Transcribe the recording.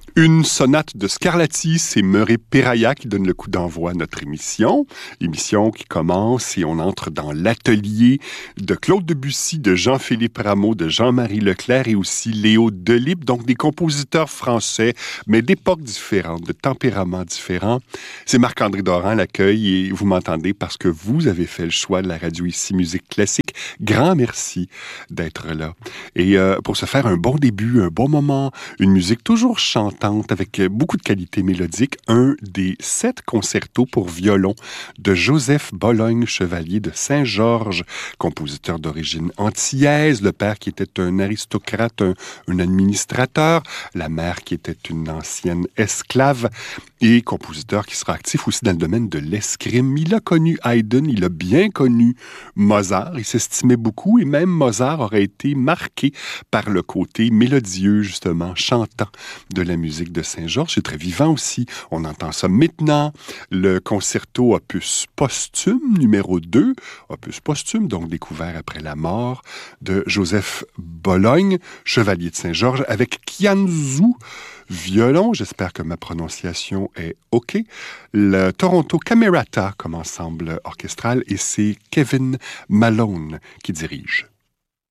Une sonate de Scarlatti, c'est Murray Peraya qui donne le coup d'envoi à notre émission. Émission qui commence et on entre dans l'atelier de Claude Debussy, de Jean-Philippe Rameau, de Jean-Marie Leclerc et aussi Léo Delibes, donc des compositeurs français, mais d'époques différentes, de tempéraments différents. C'est Marc-André Doran l'accueil et vous m'entendez parce que vous avez fait le choix de la radio ici, Musique Classique. Grand merci d'être là. Et pour se faire un bon début, un bon moment, une musique toujours chantante, avec beaucoup de qualité mélodique, un des 7 concertos pour violon de Joseph Bologne, chevalier de Saint-Georges, compositeur d'origine antillaise, le père qui était un aristocrate, un administrateur, la mère qui était une ancienne esclave, et compositeur qui sera actif aussi dans le domaine de l'escrime. Il a connu Haydn, il a bien connu Mozart, il s'estimait beaucoup, et même Mozart aurait été marqué par le côté mélodieux, justement, chantant de la musique de Saint-Georges. C'est très vivant aussi. On entend ça maintenant. Le concerto opus posthume, numéro 2, opus posthume, donc découvert après la mort de Joseph Bologne, chevalier de Saint-Georges, avec Kianzou, violon, j'espère que ma prononciation est OK. Le Toronto Camerata comme ensemble orchestral et c'est Kevin Malone qui dirige.